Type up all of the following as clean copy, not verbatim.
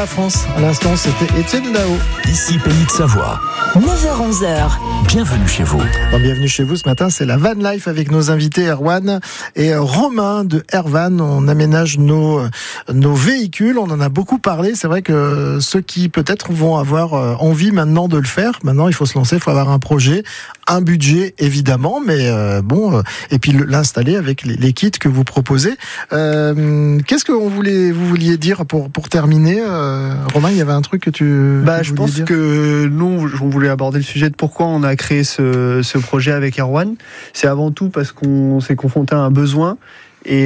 la France. À l'instant, c'était Étienne Dao. Ici Pays de Savoie. 9h-11h. Bienvenue chez vous. Bienvenue chez vous ce matin, c'est la Van Life avec nos invités Erwan et Romain de Airvan. On aménage nos véhicules, on en a beaucoup parlé. C'est vrai que ceux qui peut-être vont avoir envie maintenant de le faire, maintenant il faut se lancer, il faut avoir un projet, un budget évidemment, mais et puis l'installer avec les kits que vous proposez. Qu'est-ce que vous vouliez dire pour terminer, Romain? Il y avait un truc que tu je pense dire que nous, on voulait aborder le sujet de pourquoi on a créé ce projet avec Erwan. C'est avant tout parce qu'on s'est confronté à un besoin et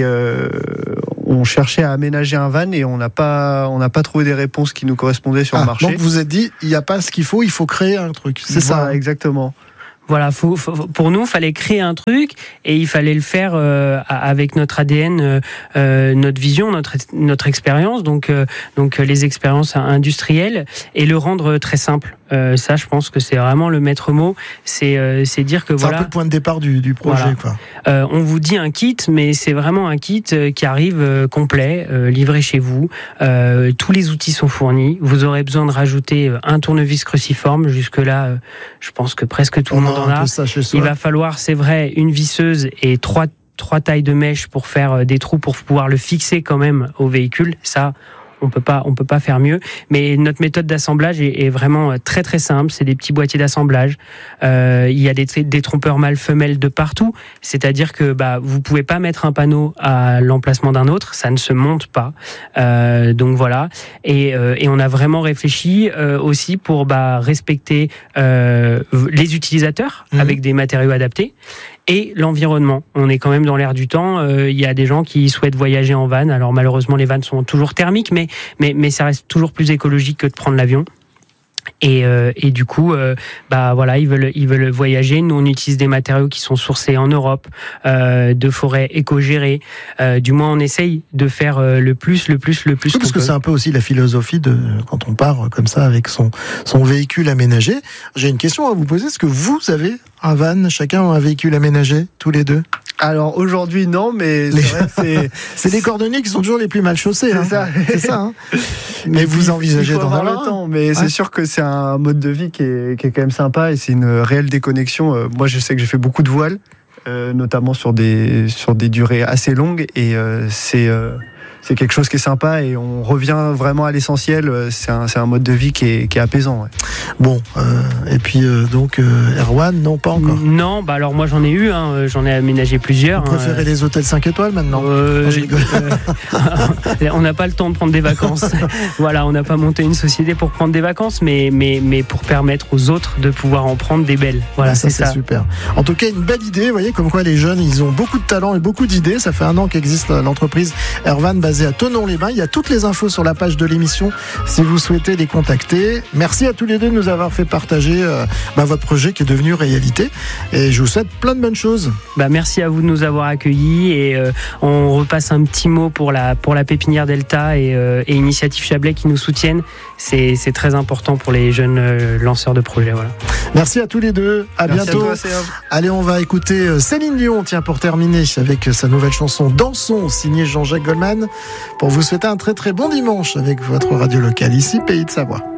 on cherchait à aménager un van et on n'a pas trouvé des réponses qui nous correspondaient sur le marché. Donc vous êtes dit, il n'y a pas ce qu'il faut, il faut créer un truc. C'est ça, exactement. Voilà, pour nous, fallait créer un truc et il fallait le faire avec notre ADN, notre vision, notre expérience, donc les expériences industrielles, et le rendre très simple. Ça, je pense que c'est vraiment le maître mot. C'est dire que voilà. C'est un peu le point de départ du projet, quoi. On vous dit un kit, mais c'est vraiment un kit qui arrive complet, livré chez vous. Tous les outils sont fournis. Vous aurez besoin de rajouter un tournevis cruciforme. Jusque là, je pense que presque tout le monde en a. Il va falloir, c'est vrai, une visseuse et trois tailles de mèche pour faire des trous pour pouvoir le fixer quand même au véhicule. Ça, on peut pas faire mieux. Mais notre méthode d'assemblage est vraiment très très simple. C'est des petits boîtiers d'assemblage. Il y a des trompeurs mâle-femelle de partout. C'est-à-dire que vous pouvez pas mettre un panneau à l'emplacement d'un autre. Ça ne se monte pas. Donc voilà. Et on a vraiment réfléchi aussi pour respecter les utilisateurs avec des matériaux adaptés. Et l'environnement. On est quand même dans l'air du temps. Il y a des gens qui souhaitent voyager en van. Alors malheureusement, les vannes sont toujours thermiques, mais ça reste toujours plus écologique que de prendre l'avion. Et du coup, ils veulent voyager. Nous, on utilise des matériaux qui sont sourcés en Europe, de forêts éco-gérées. Du moins, on essaye de faire le plus. Parce que c'est un peu aussi la philosophie de quand on part comme ça avec son véhicule aménagé. J'ai une question à vous poser. Est-ce que vous avez un van, chacun a un véhicule aménagé, tous les deux? Alors aujourd'hui non, mais c'est les cordonniers qui sont toujours les plus mal chaussés. C'est ça. Hein. Mais vous envisagez d'en avoir le temps. Mais c'est sûr que c'est un mode de vie qui est quand même sympa et c'est une réelle déconnexion. Moi, je sais que j'ai fait beaucoup de voiles, notamment sur des durées assez longues, et c'est quelque chose qui est sympa et on revient vraiment à l'essentiel. C'est un mode de vie qui est apaisant. Ouais. Bon, et puis donc Erwan, non, pas encore. Non, alors moi j'en ai eu, j'en ai aménagé plusieurs. Vous préférez les hôtels 5 étoiles maintenant? On n'a pas le temps de prendre des vacances. Voilà, on n'a pas monté une société pour prendre des vacances, mais pour permettre aux autres de pouvoir en prendre des belles. Voilà, c'est ça. Super. En tout cas, une belle idée. Vous voyez, comme quoi les jeunes, ils ont beaucoup de talent et beaucoup d'idées. Ça fait 1 an qu'existe l'entreprise Airvan basée à Thonon-les-Bains. Il y a toutes les infos sur la page de l'émission si vous souhaitez les contacter. Merci à tous les deux de nous avoir fait partager votre projet qui est devenu réalité. Et je vous souhaite plein de bonnes choses. Merci à vous de nous avoir accueillis et on repasse un petit mot pour la pépinière Delta et Initiative Chablais qui nous soutiennent. C'est très important pour les jeunes lanceurs de projets. Voilà. Merci à tous les deux. À bientôt. Allez, on va écouter Céline Dion, pour terminer avec sa nouvelle chanson Dansons, signée Jean-Jacques Goldman, pour vous souhaiter un très très bon dimanche avec votre radio locale ici, Pays de Savoie.